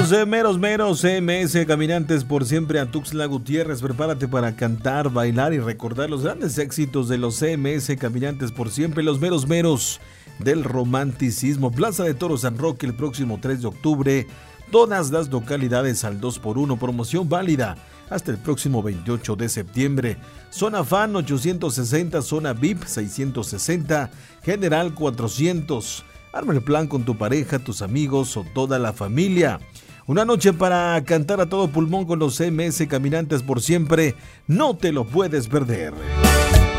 Los meros CMS Caminantes por Siempre a Tuxtla Gutiérrez. Prepárate para cantar, bailar y recordar los grandes éxitos de los CMS Caminantes por Siempre, los meros del romanticismo. Plaza de Toros San Roque el próximo 3 de octubre. Todas las localidades al 2x1. Promoción válida hasta el próximo 28 de septiembre. Zona Fan 860, Zona VIP 660, General 400. Arma el plan con tu pareja, tus amigos o toda la familia. Una noche para cantar a todo pulmón con los CMS Caminantes por Siempre. No te lo puedes perder.